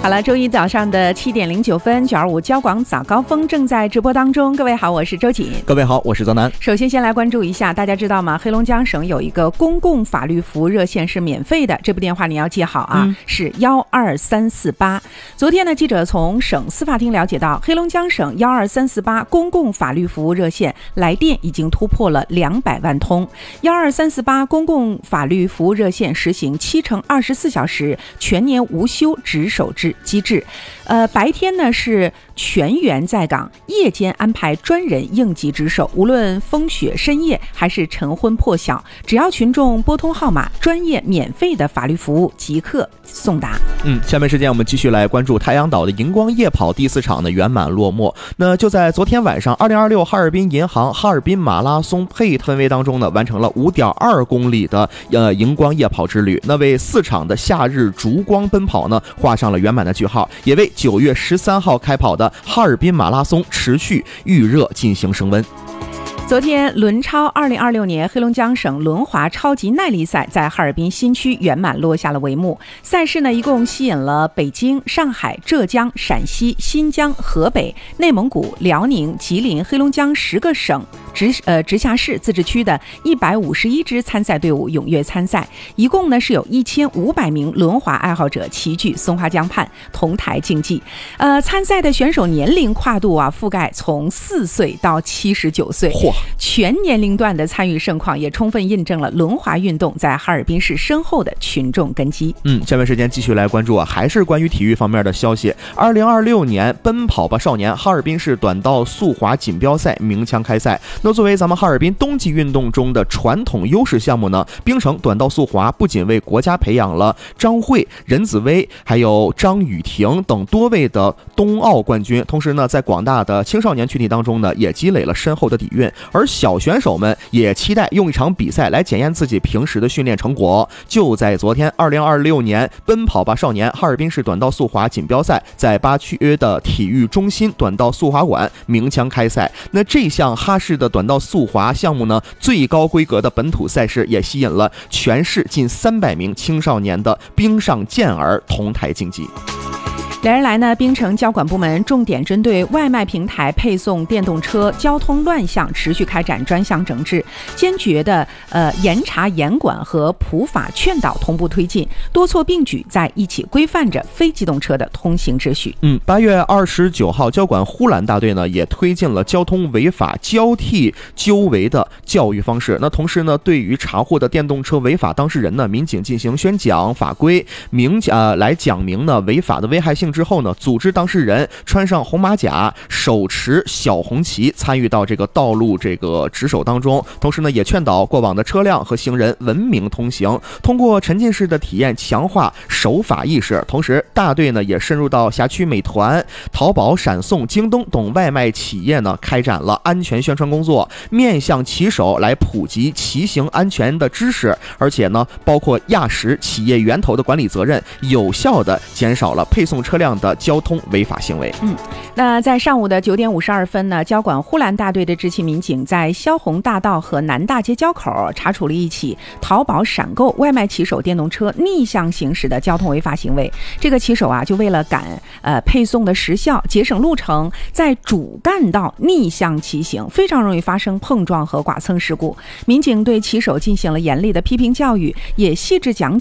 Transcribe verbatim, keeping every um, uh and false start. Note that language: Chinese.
好了，周一早上的七点零九分，九二五交广早高峰正在直播当中。各位好，我是周瑾。 各位好，我是泽南。 首先，先来关注一下，大家知道吗？黑龙江省有一个公共法律服务热线是免费的，这部电话你要记好啊，嗯、是幺二三四八。昨天呢，记者从省司法厅了解到，黑龙江省幺二三四八公共法律服务热线来电已经突破了两百万通。幺二三四八公共法律服务热线实行七乘二十四小时全年无休值守制机制，呃，白天呢是全员在岗，夜间安排专人应急值守，无论风雪深夜还是晨昏破晓，只要群众拨通号码，专业免费的法律服务即刻送达。 嗯，下面时间我们继续来关注太阳岛的荧光夜跑第四场的圆满落幕。那就在昨天晚上，二零二六哈尔滨银行哈尔滨马拉松配分位当中呢，完成了五点二公里的呃荧光夜跑之旅，那为四场的夏日烛光奔跑呢画上了圆满的句号，也为九月十三号开跑的哈尔滨马拉松持续预热进行升温。 昨天，轮超二零二六年黑龙江省轮滑超级耐力赛在哈尔滨新区圆满落下了帷幕。赛事呢，一共吸引了北京、上海、浙江、陕西、新疆、河北、内蒙古、辽宁、吉林、黑龙江十个省直呃直辖市自治区的一百五十一支参赛队伍踊跃参赛，一共呢是有一千五百名轮滑爱好者齐聚松花江畔同台竞技。呃，参赛的选手年龄跨度啊，覆盖从四岁到七十九岁。 嚯！ 全年龄段的参与盛况，也充分印证了轮滑运动在哈尔滨市深厚的群众根基。 嗯，下面时间继续来关注啊，还是关于体育方面的消息。二零二六年奔跑吧少年哈尔滨市短道速滑锦标赛鸣枪开赛。那作为咱们哈尔滨冬季运动中的传统优势项目呢，冰城短道速滑不仅为国家培养了张慧、任子威还有张雨婷等多位的冬奥冠军，同时呢，在广大的青少年群体当中呢，也积累了深厚的底蕴。而小选手们也期待用一场比赛来检验自己平时的训练成果。就在昨天，二零二六年奔跑吧少年哈尔滨市短道速滑锦标赛在八区的体育中心短道速滑馆鸣枪开赛。那这项哈市的短道速滑项目呢，最高规格的本土赛事也吸引了全市近三百名青少年的冰上健儿同台竞技。 连日来呢，冰城交管部门重点针对外卖平台配送电动车交通乱象，持续开展专项整治，坚决的呃严查严管和普法劝导同步推进，多措并举，在一起规范着非机动车的通行秩序。 嗯，八月二十九号，交管呼兰大队呢也推进了交通违法交替纠违的教育方式。那同时呢，对于查获的电动车违法当事人呢，民警进行宣讲法规，明呃来讲明呢违法的危害性之后呢，组织当事人穿上红马甲，手持小红旗，参与到这个道路这个值守当中。同时呢，也劝导过往的车辆和行人文明通行，通过沉浸式的体验强化守法意识。同时，大队呢也深入到辖区美团、淘宝、闪送、京东等外卖企业呢，开展了安全宣传工作，面向骑手来普及骑行安全的知识，而且呢，包括压实企业源头的管理责任，有效的减少了配送车辆的交通违法行为。 嗯，那在上午的九点五十二分呢，交管呼兰大队的执勤民警在萧红大道和南大街交口查处了一起淘宝闪购外卖骑手电动车逆向行驶的交通违法行为。这个骑手啊，就为了赶呃配送的时效，节省路程，在主干道逆向骑行，非常容易发生碰撞和剐蹭事故。民警对骑手进行了严厉的批评教育，也细致讲解